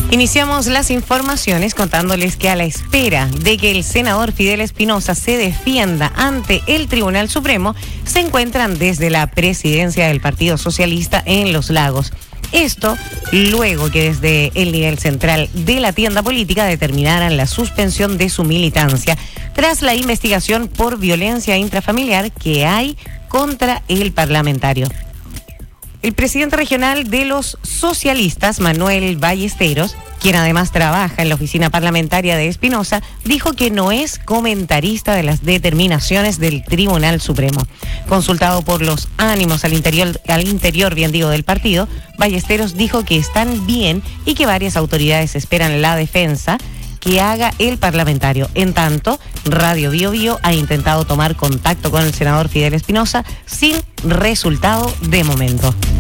Iniciamos las informaciones contándoles que a la espera de que el senador Fidel Espinosa se defienda ante el Tribunal Supremo, se encuentran desde la presidencia del Partido Socialista en Los Lagos. Esto luego que desde el nivel central de la tienda política determinaran la suspensión de su militancia tras la investigación por violencia intrafamiliar que hay contra el parlamentario. El presidente regional de los socialistas, Manuel Ballesteros, quien además trabaja en la oficina parlamentaria de Espinosa, dijo que no es comentarista de las determinaciones del Tribunal Supremo. Consultado por los ánimos al interior del partido, Ballesteros dijo que están bien y que varias autoridades esperan la defensa que haga el parlamentario. En tanto, Radio Bio Bio ha intentado tomar contacto con el senador Fidel Espinosa sin resultado de momento.